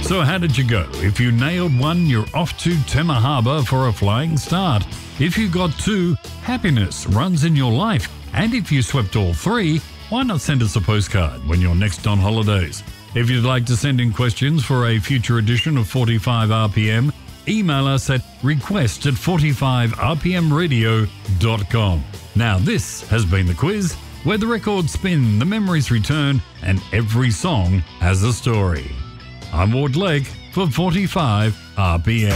So how did you go? If you nailed one, you're off to Tema Harbour for a flying start. If you got two, happiness runs in your life. And if you swept all three, why not send us a postcard when you're next on holidays? If you'd like to send in questions for a future edition of 45 RPM, email us at request@45rpmradio.com. Now this has been The Quiz, where the records spin, the memories return, and every song has a story. I'm Ward Lake for 45 RPM.